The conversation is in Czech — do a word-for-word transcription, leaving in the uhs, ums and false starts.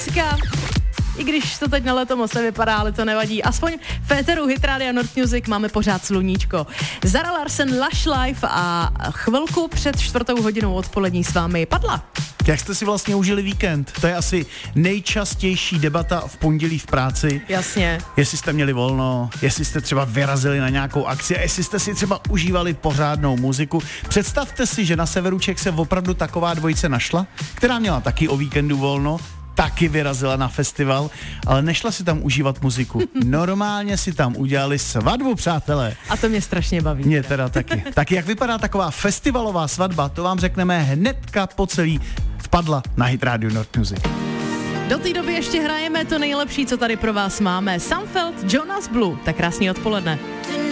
Pecka. I když to teď na leto moc nevypadá, ale to nevadí. Aspoň v éteru Hit Rádia Nord Music máme pořád sluníčko. Zara Larsen, Lush Life a chvilku před čtvrtou hodinou odpolední s vámi Padla. Jak jste si vlastně užili víkend? To je asi nejčastější debata v pondělí v práci. Jasně. Jestli jste měli volno, jestli jste třeba vyrazili na nějakou akci, jestli jste si třeba užívali pořádnou muziku. Představte si, že na severu Čech se opravdu taková dvojice našla, která měla taky o víkendu volno, taky vyrazila na festival, ale nešla si tam užívat muziku. Normálně si tam udělali svatbu, přátelé. A to mě strašně baví. Mě teda taky. Tak jak vypadá taková festivalová svatba, to vám řekneme hnedka po celý vpadla na Hit Radio Nord Music. Do té doby ještě hrajeme to nejlepší, co tady pro vás máme. Sunfeld, Jonas Blue. Tak krásný odpoledne.